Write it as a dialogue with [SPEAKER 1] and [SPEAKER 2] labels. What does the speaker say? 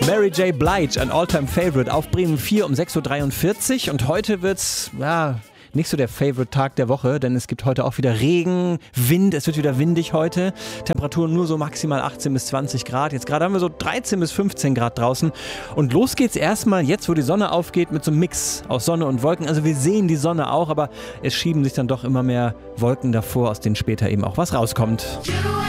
[SPEAKER 1] Mary J. Blige, ein All-Time-Favorite auf Bremen 4 um 6.43 Uhr. Und heute wird's, nicht so der Favorite-Tag der Woche, denn es gibt heute auch wieder Regen, Wind, es wird wieder windig heute. Temperaturen nur so maximal 18 bis 20 Grad. Jetzt gerade haben wir so 13 bis 15 Grad draußen. Und los geht's erstmal jetzt, wo die Sonne aufgeht, mit so einem Mix aus Sonne und Wolken. Also wir sehen die Sonne auch, aber es schieben sich dann doch immer mehr Wolken davor, aus denen später eben auch was rauskommt.